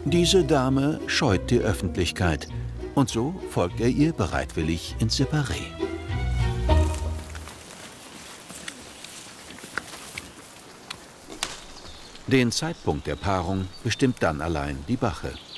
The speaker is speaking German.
Diese Dame scheut die Öffentlichkeit und so folgt er ihr bereitwillig ins Separé. Den Zeitpunkt der Paarung bestimmt dann allein die Bache.